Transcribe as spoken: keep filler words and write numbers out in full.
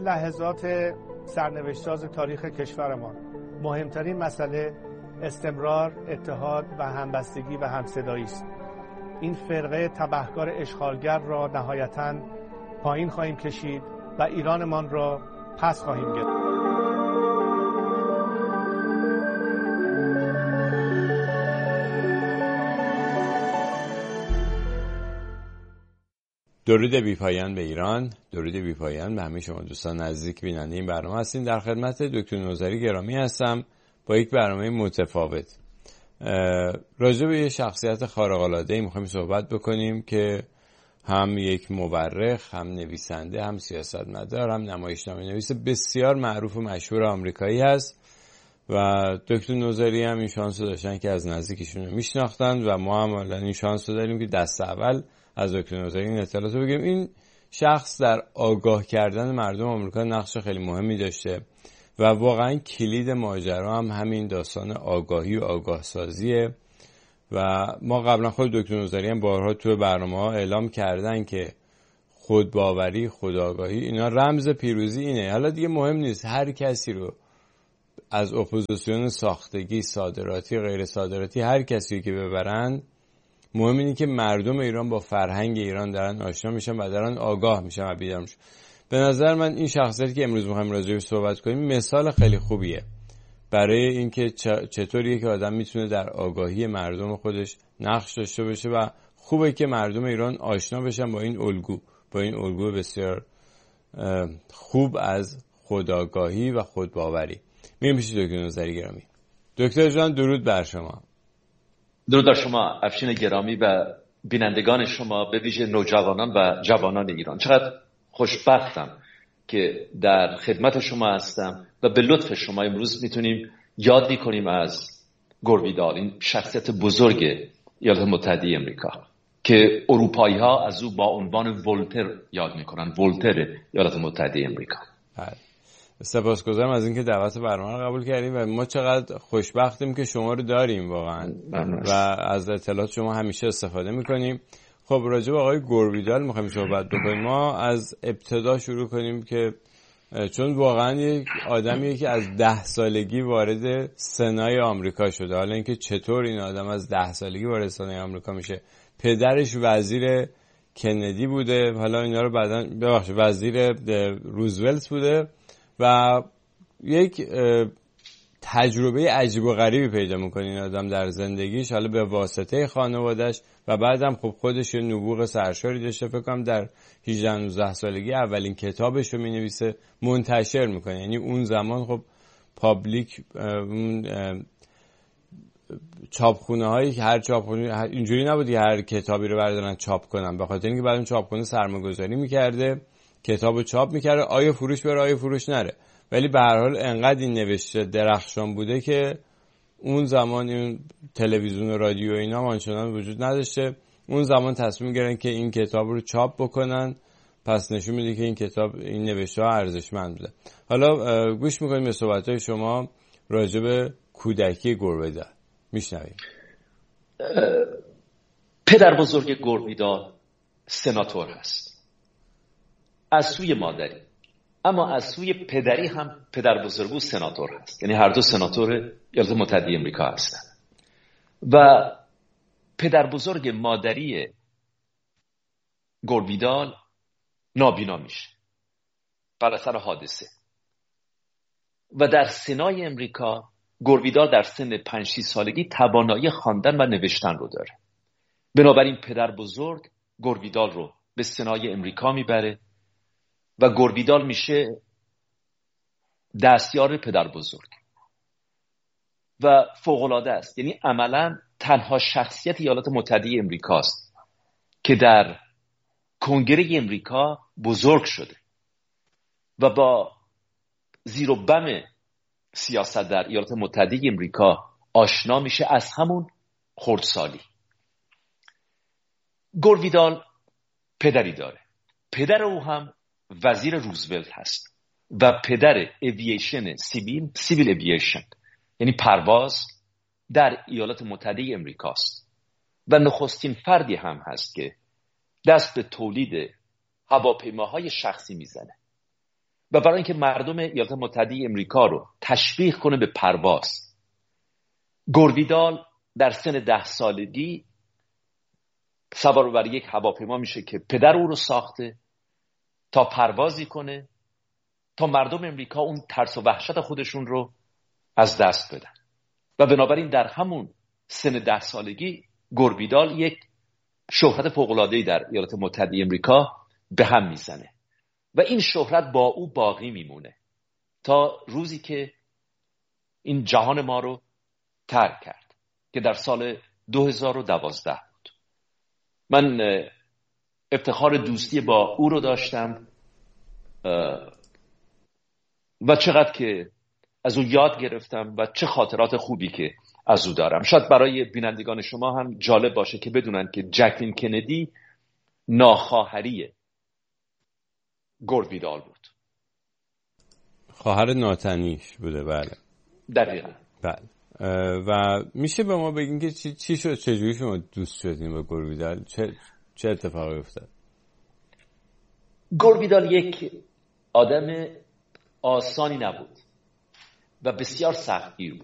این لحظات سرنوشت‌ساز تاریخ کشورمان مهمترین مسئله استمرار، اتحاد و همبستگی و همصدایی است. این فرقه تبهکار اشغالگر را نهایتاً پایین خواهیم کشید و ایرانمان را پس خواهیم گرفت. درود بی پایان به ایران، درود بی پایان به همه شما دوستان نزدیک بیننده این برنامه هستین. در خدمت دکتر نوذری گرامی هستم با یک برنامه متفاوت. راجع به یه شخصیت خارق العاده می‌خوایم صحبت بکنیم که هم یک مورخ، هم نویسنده، هم سیاستمدار، هم نمایشنامه نویس بسیار معروف و مشهور آمریکایی هست و دکتر نوذری هم این شانس رو داشتن که از نزدیکشون رو میشناختن و ما هم الان این شانس رو داریم که دست اول از دکتر نوذری این اطلاعات رو بگیم. این شخص در آگاه کردن مردم آمریکا نقش خیلی مهمی داشته و واقعا کلید ماجرا هم همین داستان آگاهی و آگاه سازیه و ما قبلا خود دکتر نوذری هم بارها تو برنامه‌ها اعلام کردن که خودباوری، خودآگاهی اینا رمز پیروزی اینه. حالا دیگه مهم نیست هر کسی رو از اپوزیسیون ساختگی، صادراتی، غیر صادراتی، هر کسی که ببرن، مهم اینه که مردم ایران با فرهنگ ایران دارن آشنا میشن و دارن آگاه میشن و بیدار میشن. به نظر من این شخصیتی که امروز می‌خوایم راجع بهش صحبت کنیم مثال خیلی خوبیه برای اینکه چطوریه که آدم میتونه در آگاهی مردم خودش نقش داشته باشه و خوبه که مردم ایران آشنا بشن با این الگو، با این الگو بسیار خوب از خودآگاهی و خودباوری. میریم پیش دکتر نوذری گرامی. دکتر جان درود بر شما. درود بر شما افشین گرامی و بینندگان شما، به ویژه نوجوانان و جوانان ایران. چقدر خوشبختم که در خدمت شما هستم و به لطف شما امروز میتونیم یاد میکنیم از گوربیدال، این شخصیت بزرگ ایالات متحده امریکا که اروپایی ها از او با عنوان ولتر یاد میکنن، ولتر ایالات متحده امریکا. سپاسگزارم از اینکه دعوت برنامه رو قبول کردیم و ما چقدر خوشبختیم که شما رو داریم واقعا و از اطلاعات شما همیشه استفاده میکنیم. خب راجع به آقای گوربیدال میخوایم صحبت بکنیم. ما از ابتدا شروع کنیم که چون واقعا یک آدمیه که از ده سالگی وارد سنای آمریکا شده. حالا اینکه چطور این آدم از ده سالگی وارد سنای آمریکا میشه، پدرش وزیر کندی بوده، حالا اینا رو بعداً ببخشید وزیر روزولت بوده و یک تجربه عجیب و غریبی پیدا میکنه این آدم در زندگیش، حالا به واسطه خانواده‌اش و بعدم خب خودش یه نبوغ سرشاری داشته. فکر کنم در هجده نوزده سالگی اولین کتابش رو مینویسه، منتشر میکنه. یعنی اون زمان خب پابلیک، اون چاپخونه هایی که هر چاپخونه اینجوری نبود که هر کتابی رو بردارن چاپ کنن، به خاطر اینکه بعد اون چاپخونه سرمایه‌گذاری میکرده، کتابو چاپ میکرده، آیا فروش بره آیا فروش نره. ولی به هر حال انقدر این نوشته درخشان بوده که اون زمان این تلویزیون و رادیو اینا آنچنان وجود نداشته. اون زمان تصمیم گرفتن که این کتاب رو چاپ بکنن، پس نشون میده که این کتاب، این نوشته ها ارزشمند بوده. حالا گوش میکنیم به صحبت‌های شما راجع به کودکی گوربیدال. میشنویم. پدر بزرگ گوربیدال سناتور هست از سوی مادری، اما از سوی پدری هم پدر بزرگو سناتور هست، یعنی هر دو سناتور ایالات متحده امریکا هستن. و پدر بزرگ مادری گوربیدال نابینا میشه بر اثر حادثه و در سنای امریکا گوربیدال در سن پنج شش سالگی توانایی خواندن و نوشتن رو داره. بنابراین پدر بزرگ گوربیدال رو به سنای امریکا میبره و گوربیدال میشه دستیار پدر بزرگ و فوق‌العاده است. یعنی عملاً تنها شخصیت ایالات متحده امریکاست که در کنگره امریکا بزرگ شده و با زیر و بم سیاست در ایالات متحده امریکا آشنا میشه از همون خردسالی. گوربیدال پدری داره، پدر او هم وزیر روزولت هست و پدر اوییشن سیویل سیویل اوییشن یعنی پرواز در ایالات متحده امریکاست و نخستین فردی هم هست که دست به تولید هواپیماهای شخصی میزنه و برای اینکه مردم ایالات متحده امریکا رو تشویق کنه به پرواز. گورویدال در سن ده سالگی سوار بر یک هواپیما میشه که پدر او رو ساخته تا پروازی کنه تا مردم امریکا اون ترس و وحشت خودشون رو از دست بدن. و بنابراین در همون سن ده سالگی گورویدال یک شهرت فوق‌العاده‌ای در ایالات متحده امریکا به هم میزنه و این شهرت با او باقی میمونه تا روزی که این جهان ما رو ترک کرد که در سال دو هزار و دوازده بود. من افتخار دوستی با او رو داشتم و چقدر که از او یاد گرفتم و چه خاطرات خوبی که از او دارم. شاید برای بینندگان شما هم جالب باشه که بدونن که جکلین کندی ناخواهری گورویدال بود. خواهر ناتنیش بوده. بله دقیقا. بله. و میشه به ما بگین که چی, چی شد، چجوری شما دوست شدین با گورویدال؟ چه چه اتفاقی افتاد؟ گورویدال یک آدم آسانی نبود و بسیار سختگیر بود.